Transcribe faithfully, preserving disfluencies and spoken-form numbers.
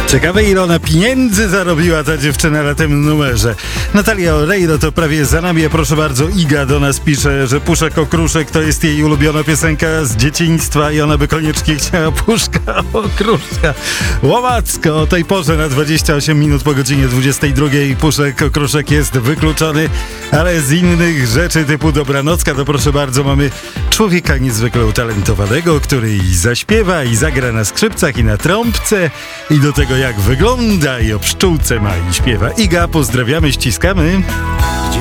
Ciekawe, ile ona pieniędzy zarobiła, ta dziewczyna, na tym numerze. Natalia Oreiro to prawie za nami, a proszę bardzo, Iga do nas pisze, że Puszek Okruszek to jest jej ulubiona piosenka z dzieciństwa i ona by koniecznie chciała Puszka Okruszka. Łomacko, o tej porze na dwadzieścia osiem minut po godzinie dwudziestej drugiej Puszek Okruszek jest wykluczony, ale z innych rzeczy typu dobranocka to proszę bardzo, mamy człowieka niezwykle utalentowanego, który i zaśpiewa, i zagra na skrzypcach, i na trąbce, i do tego jak wygląda, i o pszczółce ma i śpiewa. Iga, pozdrawiamy, ściskamy.